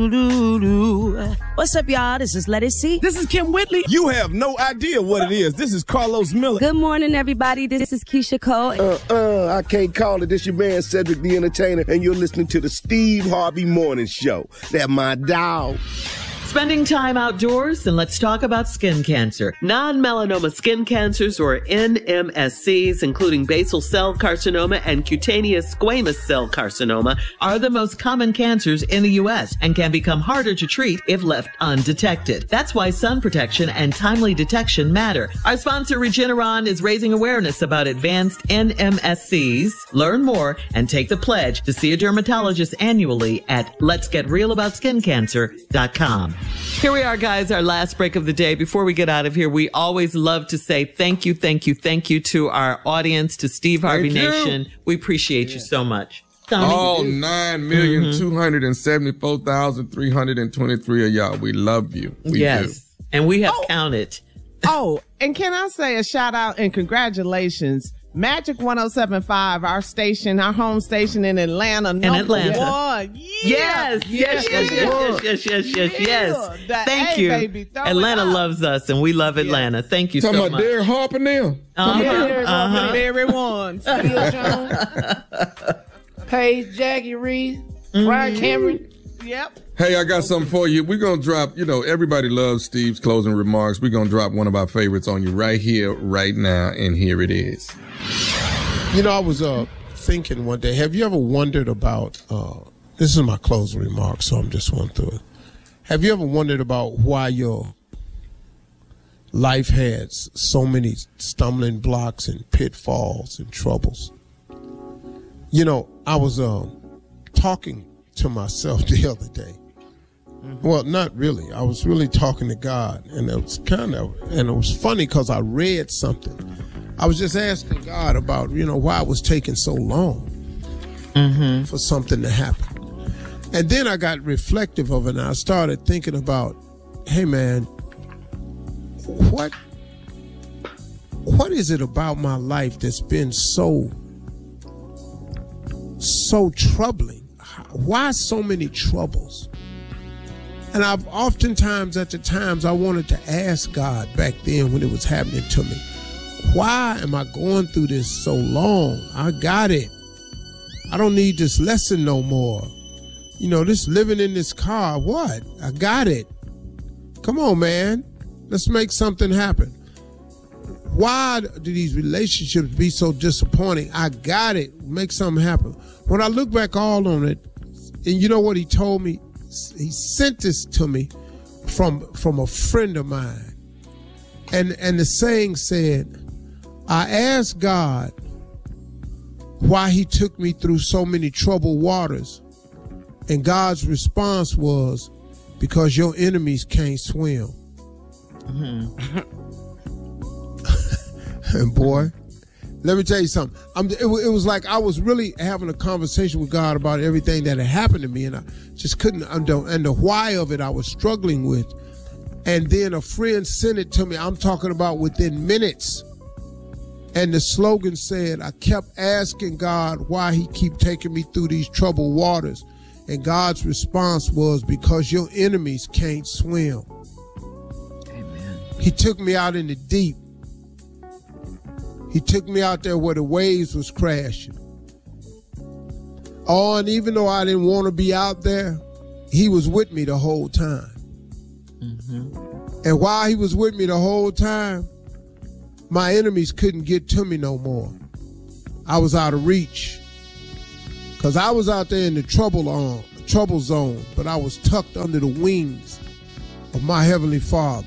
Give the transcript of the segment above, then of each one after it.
What's up, y'all? This is Let It See. This is Kim Whitley. You have no idea what it is. This is Carlos Miller. Good morning, everybody. This is Keisha Cole. I can't call it. This your man, Cedric the Entertainer, and you're listening to the Steve Harvey Morning Show. That my dog. Spending time outdoors, and let's talk about skin cancer. Non-melanoma skin cancers, or NMSCs, including basal cell carcinoma and cutaneous squamous cell carcinoma, are the most common cancers in the U.S. and can become harder to treat if left undetected. That's why sun protection and timely detection matter. Our sponsor, Regeneron, is raising awareness about advanced NMSCs. Learn more and take the pledge to see a dermatologist annually at letsgetrealaboutskincancer.com. Here we are, guys, our last break of the day. Before we get out of here, we always love to say thank you to our audience, to Steve Harvey Nation. We appreciate you so much. All 9,274,323 of y'all. We love you. We do. And we have counted. And can I say a shout out and congratulations? Magic 107.5, our station, our home station in Atlanta. Number one. Yes. Thank you. Baby, Atlanta loves us, and we love Atlanta. Thank you so much. Talking about Derek Harper now? Everyone. Steele Jones, Paige, Jackie Reed, Brian Cameron. Yep. Hey, I got something for you. We're going to drop, everybody loves Steve's closing remarks. We're going to drop one of our favorites on you right here, right now, and here it is. I was thinking one day, have you ever wondered about, this is my closing remarks, so I'm just going through it. Have you ever wondered about why your life has so many stumbling blocks and pitfalls and troubles? I was talking to myself the other day. Well, not really. I was really talking to God, and it was funny because I read something. I was just asking God about, why it was taking so long for something to happen. And then I got reflective of it, and I started thinking about, hey, man, what is it about my life that's been so troubling? Why so many troubles? And I've oftentimes, at the times, I wanted to ask God back then when it was happening to me, why am I going through this so long? I got it. I don't need this lesson no more. This living in this car, what? I got it. Come on, man. Let's make something happen. Why do these relationships be so disappointing? I got it. Make something happen. When I look back all on it, and you know what he told me? He sent this to me from a friend of mine. And the saying said, I asked God why he took me through so many troubled waters. And God's response was, because your enemies can't swim. And boy, let me tell you something. It was like I was really having a conversation with God about everything that had happened to me, and I just couldn't, and the why of it I was struggling with. And then a friend sent it to me. I'm talking about within minutes. And the slogan said, I kept asking God why he keep taking me through these troubled waters. And God's response was, because your enemies can't swim. Amen. He took me out in the deep. He took me out there where the waves was crashing. Oh, and even though I didn't want to be out there, he was with me the whole time. And while he was with me the whole time, my enemies couldn't get to me no more. I was out of reach. Because I was out there in the trouble zone, but I was tucked under the wings of my Heavenly Father.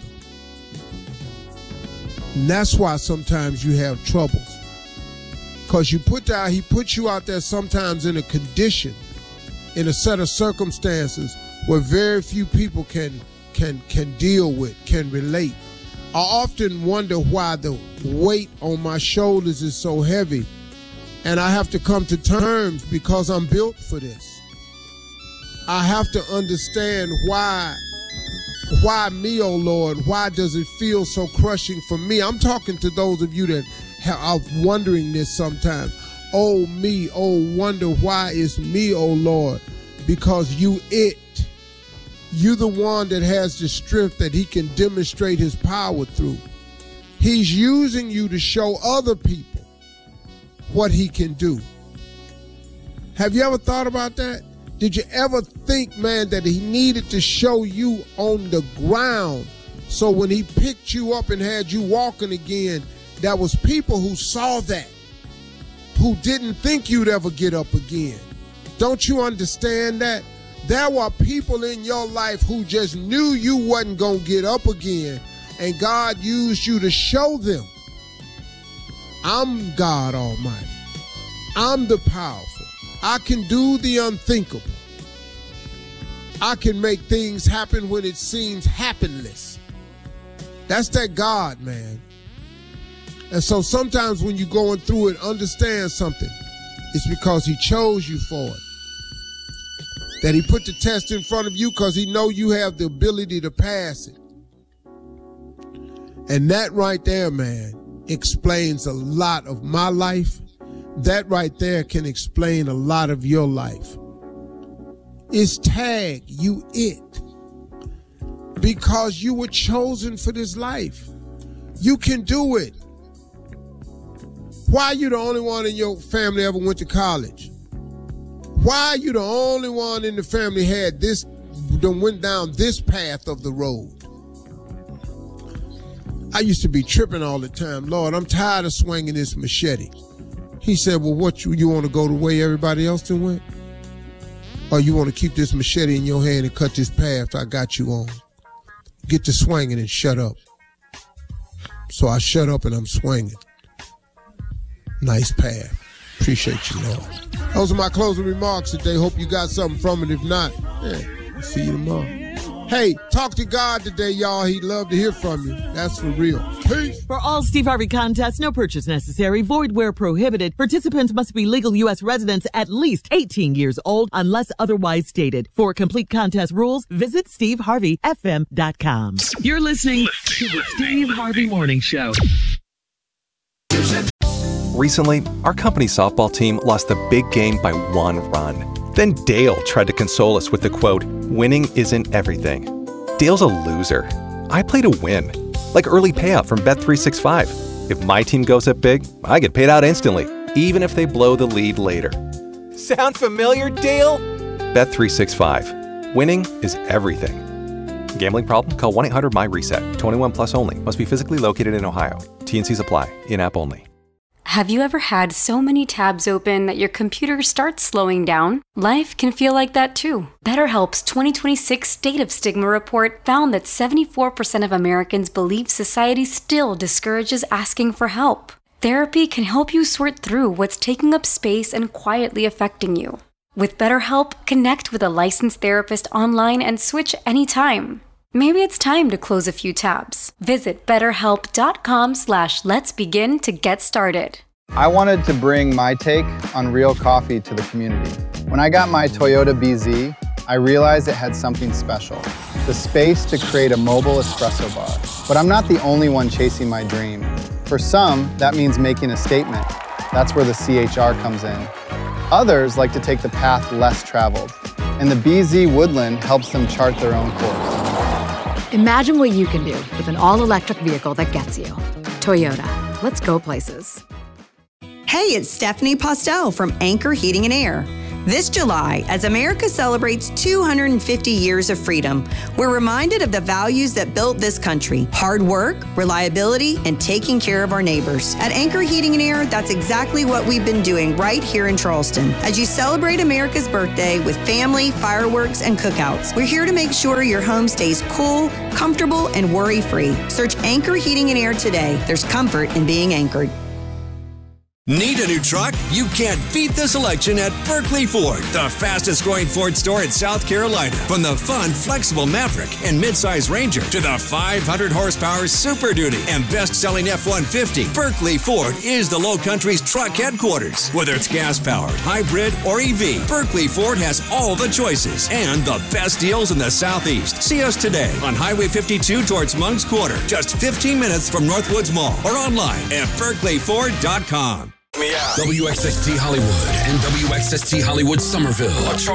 And that's why sometimes you have troubles. Because he puts you out there sometimes in a condition, in a set of circumstances where very few people can deal with, can relate. I often wonder why the weight on my shoulders is so heavy. And I have to come to terms, because I'm built for this. I have to understand why me, oh Lord? Why does it feel so crushing for me? I'm talking to those of you that are wondering this sometimes. Oh me, oh wonder why it's me, oh Lord? Because you it. You're the one that has the strength that he can demonstrate his power through. He's using you to show other people what he can do. Have you ever thought about that? Did you ever think, man, that he needed to show you on the ground so when he picked you up and had you walking again, there was people who saw that, who didn't think you'd ever get up again? Don't you understand that? There were people in your life who just knew you wasn't going to get up again, and God used you to show them, I'm God Almighty. I'm the powerful. I can do the unthinkable. I can make things happen when it seems happenless. That's that God, man. And so sometimes when you're going through it, understand something. It's because he chose you for it. That he put the test in front of you because he know you have the ability to pass it. And that right there, man, explains a lot of my life. That right there can explain a lot of your life. It's tag you it. Because you were chosen for this life. You can do it. Why are you the only one in your family ever went to college? Why are you the only one in the family had this, went down this path of the road? I used to be tripping all the time. Lord, I'm tired of swinging this machete. He said, well, what, you want to go the way everybody else done went? Or you want to keep this machete in your hand and cut this path I got you on? Get to swinging and shut up. So I shut up and I'm swinging. Nice path. Appreciate you, Lord. Those are my closing remarks today. Hope you got something from it. If not, I'll see you tomorrow. Hey, talk to God today, y'all. He'd love to hear from you. That's for real. Peace. For all Steve Harvey contests, no purchase necessary, void where prohibited. Participants must be legal U.S. residents at least 18 years old unless otherwise stated. For complete contest rules, visit SteveHarveyFM.com. You're listening to the Steve Harvey Morning Show. Recently, our company softball team lost the big game by 1 run. Then Dale tried to console us with the quote, winning isn't everything. Dale's a loser. I play to win. Like early payout from Bet365. If my team goes up big, I get paid out instantly, even if they blow the lead later. Sound familiar, Dale? Bet365. Winning is everything. Gambling problem? Call 1-800-MY-RESET. 21 plus only. Must be physically located in Ohio. T&Cs apply. In-app only. Have you ever had so many tabs open that your computer starts slowing down? Life can feel like that too. BetterHelp's 2026 State of Stigma report found that 74% of Americans believe society still discourages asking for help. Therapy can help you sort through what's taking up space and quietly affecting you. With BetterHelp, connect with a licensed therapist online and switch anytime. Maybe it's time to close a few tabs. Visit BetterHelp.com/letsbegin to get started. I wanted to bring my take on real coffee to the community. When I got my Toyota BZ, I realized it had something special, the space to create a mobile espresso bar. But I'm not the only one chasing my dream. For some, that means making a statement. That's where the CHR comes in. Others like to take the path less traveled, and the BZ Woodland helps them chart their own course. Imagine what you can do with an all-electric vehicle that gets you. Toyota. Let's go places. Hey, it's Stephanie Postel from Anchor Heating and Air. This July, as America celebrates 250 years of freedom, we're reminded of the values that built this country: hard work, reliability, and taking care of our neighbors. At Anchor Heating and Air, that's exactly what we've been doing right here in Charleston. As you celebrate America's birthday with family, fireworks, and cookouts, we're here to make sure your home stays cool, comfortable, and worry-free. Search Anchor Heating and Air today. There's comfort in being anchored. Need a new truck? You can't beat the selection at Berkeley Ford, the fastest growing Ford store in South Carolina. From the fun, flexible Maverick and midsize Ranger to the 500 horsepower Super Duty and best-selling F-150, Berkeley Ford is the Low Country's truck headquarters. Whether it's gas-powered, hybrid, or EV, Berkeley Ford has all the choices and the best deals in the Southeast. See us today on Highway 52 towards Moncks Quarter, just 15 minutes from Northwoods Mall, or online at berkeleyford.com. WXXT Hollywood and WXXT Hollywood Somerville.